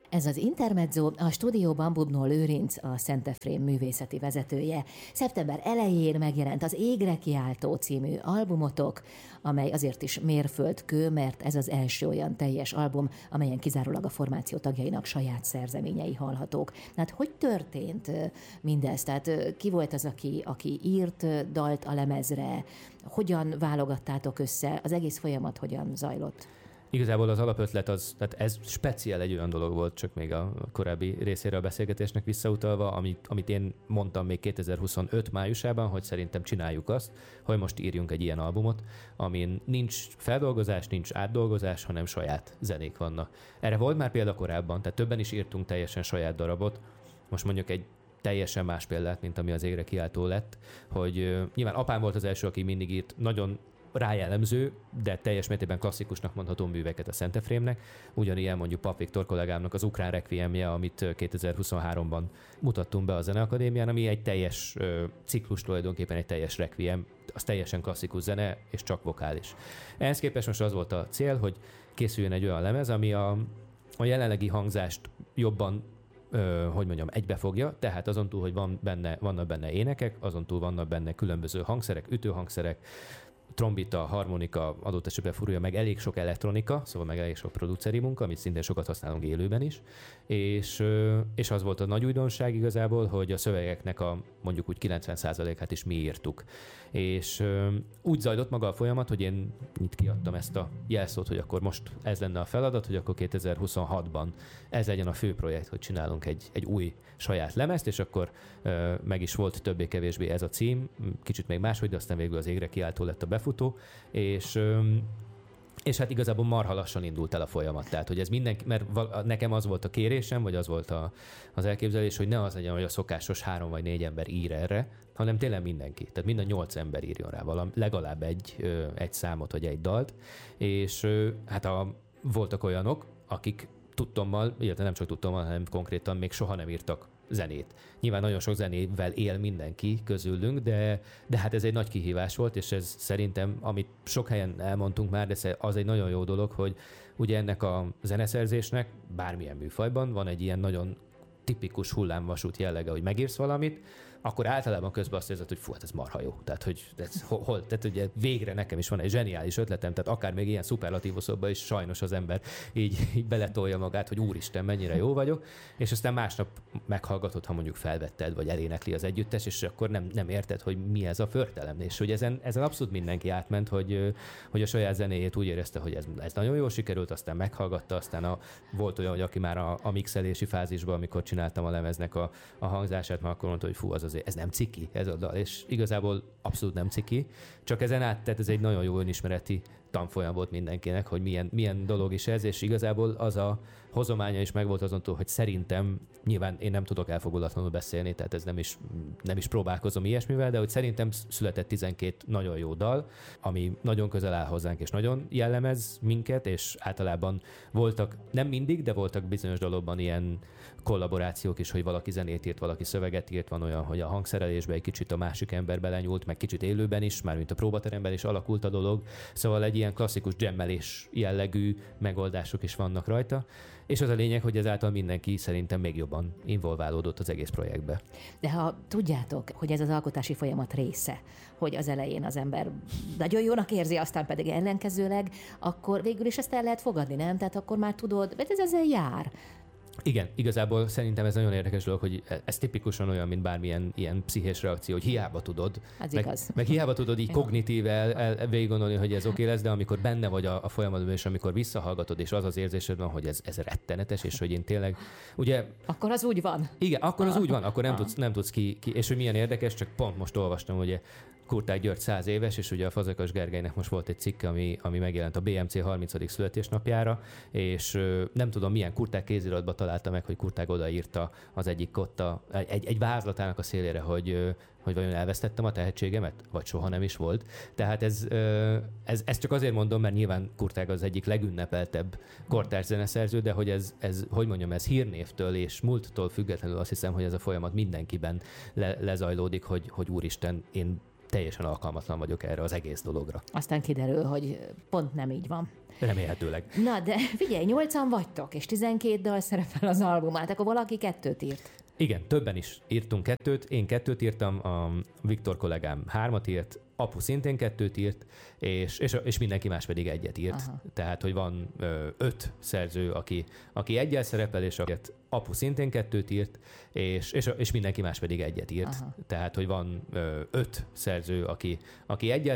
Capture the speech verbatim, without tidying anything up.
Ez az Intermezzo, a stúdióban Bubnó Lőrinc, a Szentefrém művészeti vezetője. Szeptember elején megjelent az Égre kiáltó című albumotok, amely azért is mérföldkő, mert ez az első olyan teljes album, amelyen kizárólag a formáció tagjainak saját szerzeményei hallhatók. Hát hogy történt mindez? Tehát ki volt az, aki, aki írt dalt a lemezre? Hogyan válogattátok össze? Az egész folyamat hogyan zajlott? Igazából az alapötlet az, tehát ez speciál egy olyan dolog volt, csak még a korábbi részére a beszélgetésnek visszautalva, amit, amit én mondtam még kétezer-huszonöt májusában, hogy szerintem csináljuk azt, hogy most írjunk egy ilyen albumot, amin nincs feldolgozás, nincs átdolgozás, hanem saját zenék vannak. Erre volt már példa korábban, tehát többen is írtunk teljesen saját darabot. Most mondjuk egy teljesen más példát, mint ami az Égre kiáltó lett, hogy uh, nyilván apám volt az első, aki mindig írt nagyon rájellemző, de teljes mértékben klasszikusnak mondható műveket a Szentefrémnek. Ugyanilyen mondjuk Pap Viktor kollégámnak az Ukrán Requiemje, amit kétezer-huszonháromban mutattunk be a Zeneakadémián, ami egy teljes ö, ciklus, tulajdonképpen egy teljes requiem, az teljesen klasszikus zene, és csak vokális. Ehhez képest most az volt a cél, hogy készüljön egy olyan lemez, ami a, a jelenlegi hangzást jobban Ö, hogy mondjam, egybefogja, tehát azon túl, hogy van benne, vannak benne énekek, azon túl vannak benne különböző hangszerek, ütőhangszerek, trombita, harmonika, adott esetben furúja, meg elég sok elektronika, szóval meg elég sok produceri munka, amit szintén sokat használunk élőben is, és, és az volt a nagy újdonság igazából, hogy a szövegeknek a mondjuk úgy kilencven százalékát is mi írtuk. És úgy zajlott maga a folyamat, hogy én itt kiadtam ezt a jelszót, hogy akkor most ez lenne a feladat, hogy akkor kétezer-huszonhatban ez legyen a fő projekt, hogy csinálunk egy, egy új saját lemezt, és akkor meg is volt többé-kevésbé ez a cím, kicsit még máshogy, de aztán végül az Égre kiáltó lett a befutó, és, és hát igazából marha lassan indult el a folyamat. Tehát, hogy ez mindenki, mert nekem az volt a kérésem, vagy az volt a, az elképzelés, hogy ne az legyen, hogy a szokásos három vagy négy ember ír erre, hanem tényleg mindenki. Tehát minden nyolc ember írjon rá valami, legalább egy, egy számot, vagy egy dalt. És hát a, voltak olyanok, akik tudtommal, illetve nem csak tudtommal, hanem konkrétan még soha nem írtak zenét. Nyilván nagyon sok zenével él mindenki közülünk, de, de hát ez egy nagy kihívás volt, és ez szerintem, amit sok helyen elmondtunk már, de az egy nagyon jó dolog, hogy ugye ennek a zeneszerzésnek bármilyen műfajban van egy ilyen nagyon tipikus hullámvasút jellege, hogy megírsz valamit, akkor általában közben azt érzed, hogy fú, hát ez marha jó. Tehát, hogy ez hol, tehát ugye végre nekem is van egy zseniális ötletem, tehát akár még ilyen szuperlatívuszokban is sajnos az ember így, így beletolja magát, hogy úristen, mennyire jó vagyok, és aztán másnap meghallgatod, ha mondjuk felvetted, vagy elénekli az együttes, és akkor nem, nem érted, hogy mi ez a förtelem. És hogy ezen, ezen abszolút mindenki átment, hogy, hogy a saját zenéjét úgy érezte, hogy ez, ez nagyon jól sikerült, aztán meghallgatta, aztán a, volt olyan, hogy aki már a, a mixelési fázisban, amikor csináltam a lemeznek a, a hangzását, már akkor mondta, hogy fú, az azért, ez nem ciki, ez a dal, és igazából abszolút nem ciki, csak ezen át, tehát ez egy nagyon jó önismereti tanfolyam volt mindenkinek, hogy milyen, milyen dolog is ez, és igazából az a hozománya is megvolt azon túl, hogy szerintem, nyilván én nem tudok elfogulatlanul beszélni, tehát ez nem is, nem is próbálkozom ilyesmivel, de hogy szerintem született tizenkét nagyon jó dal, ami nagyon közel áll hozzánk, és nagyon jellemez minket, és általában voltak, nem mindig, de voltak bizonyos dologban ilyen kollaborációk is, hogy valaki zenét írt, valaki szöveget írt, van olyan, hogy a hangszerelésbe egy kicsit a másik ember belenyúlt, meg kicsit élőben is, mármint a próbateremben is alakult a dolog, szóval egy ilyen klasszikus jammelés jellegű megoldások is vannak rajta, és az a lényeg, hogy ezáltal mindenki szerintem még jobban involválódott az egész projektbe. De ha tudjátok, hogy ez az alkotási folyamat része, hogy az elején az ember nagyon jónak érzi, aztán pedig ellenkezőleg, akkor végül is ezt el lehet fogadni, nem? Tehát akkor már tudod, mert ez ezzel jár. Igen, igazából szerintem ez nagyon érdekes dolog, hogy ez tipikusan olyan, mint bármilyen ilyen pszichés reakció, hogy hiába tudod. Az meg, igaz. meg hiába tudod így kognitív el, el, végig gondolni, hogy ez oké lesz, de amikor benne vagy a, a folyamatban, és amikor visszahallgatod, és az az érzésed van, hogy ez, ez rettenetes, és hogy én tényleg, ugye... Akkor az úgy van. Igen, akkor az úgy van, akkor nem tudsz, nem tudsz ki, ki, és hogy milyen érdekes, csak pont most olvastam, ugye Kurtág György száz éves, és ugye a Fazekas Gergelynek most volt egy cikke, ami, ami megjelent a bé em cé harmincadik születésnapjára, és ö, nem tudom, milyen Kurtág kéziratba találta meg, hogy Kurtág odaírta az egyik kotta, egy, egy vázlatának a szélére, hogy, ö, hogy vajon elvesztettem a tehetségemet, vagy soha nem is volt. Tehát ez, ö, ez, ez csak azért mondom, mert nyilván Kurtág az egyik legünnepeltebb kortárs zeneszerző, de hogy ez, ez, hogy mondjam, ez hírnévtől és múlttól függetlenül azt hiszem, hogy ez a folyamat mindenkiben le, lezajlódik, hogy, hogy úristen, én teljesen alkalmatlan vagyok erre az egész dologra. Aztán kiderül, hogy pont nem így van. Remélhetőleg. Na, de figyelj, nyolcan vagytok, és tizenkét dal szerepel az albumát, akkor valaki kettőt írt. Igen, többen is írtunk kettőt. Én kettőt írtam, a Viktor kollégám hármat írt, apu szintén kettőt írt, és, és, és mindenki más pedig egyet írt. Aha. Tehát, hogy van ö, öt szerző, aki, aki egyel szerepel, és akiket apu szintén kettőt írt, és, és, és mindenki más pedig egyet írt. Aha. Tehát, hogy van ö, öt szerző, aki, aki egyel